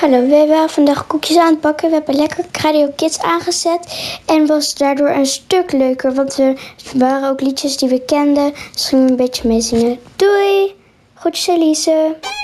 Hallo, we waren vandaag koekjes aan het bakken. We hebben lekker Radio Kids aangezet. En was daardoor een stuk leuker. Want er waren ook liedjes die we kenden. Dus gingen we een beetje meezingen. Doei! Groetjes Elise.